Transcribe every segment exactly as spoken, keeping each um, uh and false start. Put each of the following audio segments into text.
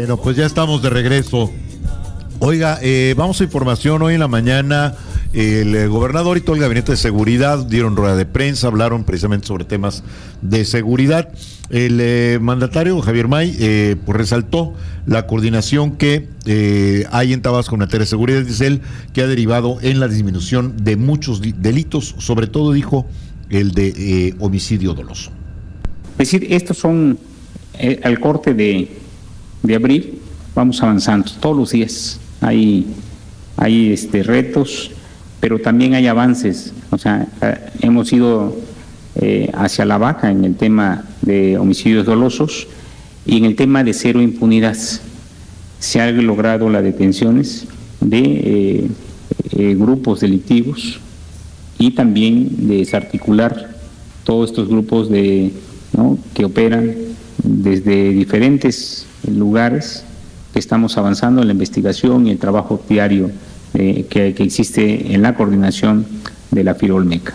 Bueno, pues ya estamos de regreso. Oiga, eh, vamos a información. Hoy en la mañana el, el gobernador y todo el gabinete de seguridad dieron rueda de prensa, hablaron precisamente sobre temas de seguridad. El eh, mandatario Javier May eh, pues resaltó la coordinación que eh, hay en Tabasco en materia de seguridad, dice él, que ha derivado en la disminución de muchos delitos, sobre todo dijo el de eh, homicidio doloso. Es decir, estos son eh, al corte de, de abril, vamos avanzando todos los días. Hay, hay este, retos, pero también hay avances. O sea, eh, hemos ido eh, hacia la baja en el tema de homicidios dolosos y en el tema de cero impunidad. Se han logrado las detenciones de eh, eh, grupos delictivos y también de desarticular todos estos grupos de, ¿no?, que operan desde diferentes lugares. Estamos avanzando en la investigación y el trabajo diario eh, que, que existe en la coordinación de la Firolmeca.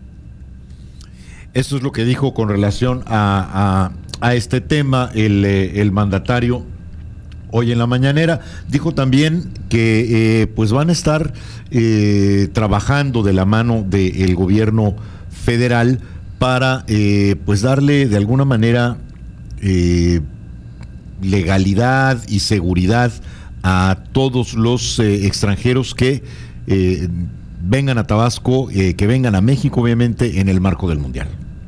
Esto es lo que dijo con relación a, a, a este tema el, eh, el mandatario hoy en la mañanera. Dijo también que eh, pues van a estar eh, trabajando de la mano del gobierno federal para eh, pues darle de alguna manera eh, legalidad y seguridad a todos los eh, extranjeros que eh, vengan a Tabasco, eh, que vengan a México, obviamente, en el marco del Mundial.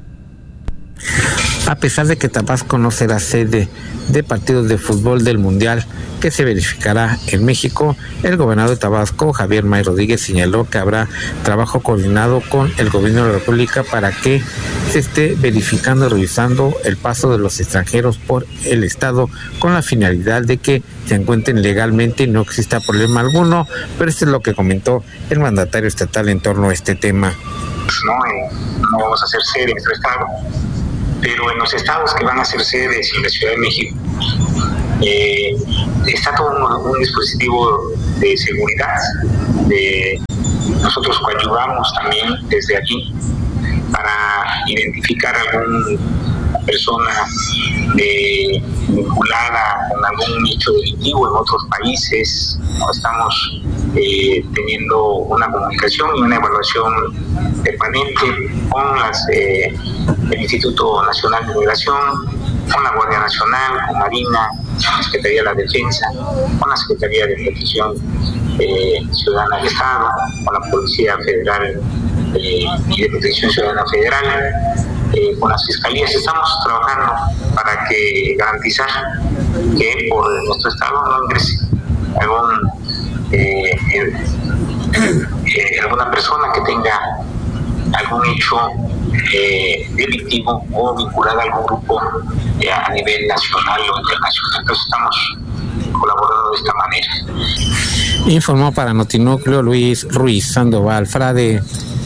A pesar de que Tabasco no será sede de partidos de fútbol del Mundial que se verificará en México, el gobernador de Tabasco, Javier May Rodríguez, señaló que habrá trabajo coordinado con el gobierno de la República para que se esté verificando y revisando el paso de los extranjeros por el Estado con la finalidad de que se encuentren legalmente y no exista problema alguno, pero esto es lo que comentó el mandatario estatal en torno a este tema. No, eh, no vamos a hacer sede en nuestro estado, pero en los estados que van a ser sedes y en la Ciudad de México eh, está todo un, un dispositivo de seguridad. De, nosotros coadyuvamos también desde aquí para identificar a alguna persona de, vinculada con algún hecho delictivo en otros países. Estamos eh, teniendo una comunicación y una evaluación permanente con las, eh, el Instituto Nacional de Migración, con la Guardia Nacional, con Marina, con la Secretaría de la Defensa, con la Secretaría de Protección eh, Ciudadana del Estado, con la Policía Federal eh, y de Protección Ciudadana Federal, eh, con las fiscalías. Estamos trabajando para que garantizar que por nuestro estado no ingrese algún eh, eh, eh, alguna persona que tenga algún hecho eh, delictivo o vinculada a algún grupo eh, a nivel nacional o internacional. Entonces estamos colaborando de esta manera. Informó para Notinúcleo Luis Ruiz Sandoval Frade.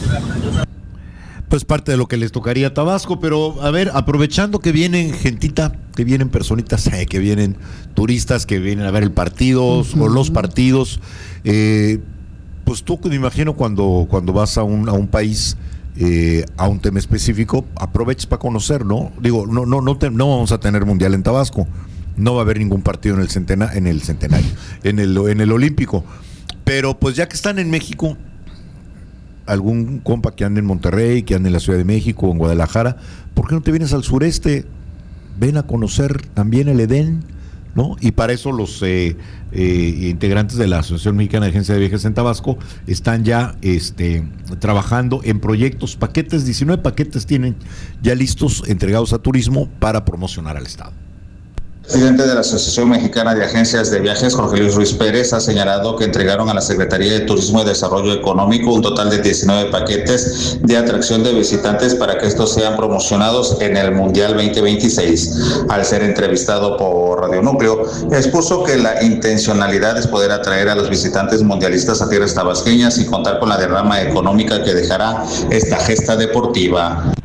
Pues parte de lo que les tocaría a Tabasco, pero a ver, aprovechando que vienen gentita, que vienen personitas, eh, que vienen turistas, que vienen a ver el partido uh-huh. o los partidos, eh, pues tú me imagino cuando, cuando vas a un, a un país, eh, a un tema específico, aproveches para conocer, ¿no? Digo, no, no, no, te, no vamos a tener mundial en Tabasco, no va a haber ningún partido en el centena, en el centenario, en el, en el olímpico, pero pues ya que están en México, algún compa que ande en Monterrey, que ande en la Ciudad de México o en Guadalajara, ¿por qué no te vienes al sureste? Ven a conocer también el Edén, ¿no? Y para eso los eh, eh, integrantes de la Asociación Mexicana de Agencia de Viajes en Tabasco están ya este, trabajando en proyectos, paquetes, diecinueve paquetes tienen ya listos, entregados a turismo para promocionar al Estado. El presidente de la Asociación Mexicana de Agencias de Viajes, Jorge Luis Ruiz Pérez, ha señalado que entregaron a la Secretaría de Turismo y Desarrollo Económico un total de diecinueve paquetes de atracción de visitantes para que estos sean promocionados en el Mundial veinte veintiséis. Al ser entrevistado por Radio Núcleo, expuso que la intencionalidad es poder atraer a los visitantes mundialistas a tierras tabasqueñas y contar con la derrama económica que dejará esta gesta deportiva.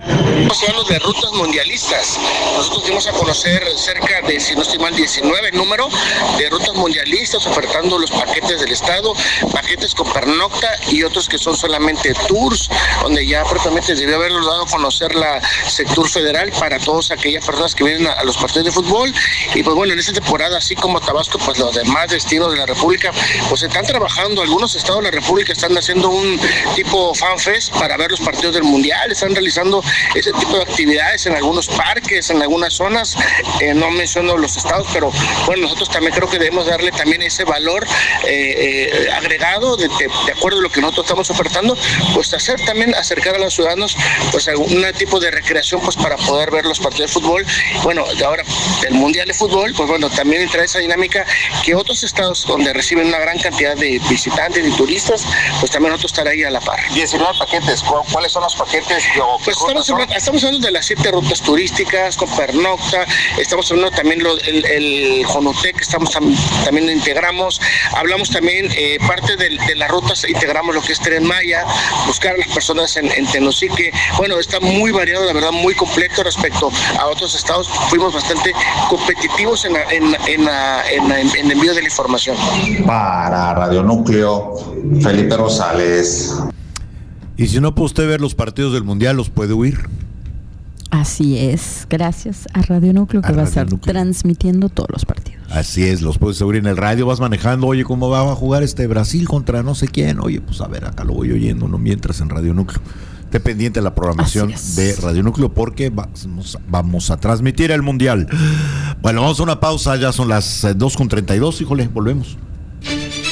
Estamos hablando de rutas mundialistas. Nosotros dimos a conocer cerca de, si no estoy mal, diecinueve número de rutas mundialistas, ofertando los paquetes del Estado, paquetes con pernocta y otros que son solamente tours, donde ya propiamente debió haberlo dado a conocer la Sectur Federal para todas aquellas personas que vienen a, a los partidos de fútbol. Y pues bueno, en esta temporada, así como Tabasco, pues los demás destinos de la República, pues están trabajando. Algunos estados de la República están haciendo un tipo fan fest para ver los partidos del Mundial, están realizando ese tipo de actividades en algunos parques, en algunas zonas, eh, no menciono los estados, pero bueno, nosotros también creo que debemos darle también ese valor eh, eh, agregado de, de, de acuerdo a lo que nosotros estamos ofertando, pues hacer también, acercar a los ciudadanos pues algún tipo de recreación pues para poder ver los partidos de fútbol. Bueno, de ahora el Mundial de Fútbol, pues bueno, también entra esa dinámica que otros estados donde reciben una gran cantidad de visitantes y turistas, pues también nosotros estar ahí a la par. diecinueve paquetes, ¿cuáles son los paquetes? Pues estamos hablando, estamos hablando de las siete rutas turísticas con pernocta, estamos hablando también lo, el, el Jonutec, estamos tam, también lo integramos, hablamos también eh, parte de, de las rutas, integramos lo que es Tren Maya, buscar a las personas en, en Tenosique. Bueno, está muy variado, la verdad, muy completo respecto a otros estados. Fuimos bastante competitivos en, en, en, en, en, en envío de la información. Para Radio Núcleo, Felipe Rosales. Y si no puede usted ver los partidos del Mundial, los puede oír. Así es, gracias a Radio Núcleo que a va Radio a estar Núcleo. transmitiendo todos los partidos. Así es, los puedes oír en el radio, vas manejando, oye, ¿cómo va a jugar este Brasil contra no sé quién? Oye, pues a ver, acá lo voy oyendo, no mientras en Radio Núcleo. Esté pendiente de la programación de Radio Núcleo porque vamos, vamos a transmitir el Mundial. Bueno, vamos a una pausa, ya son las dos con treinta y dos, híjole, volvemos.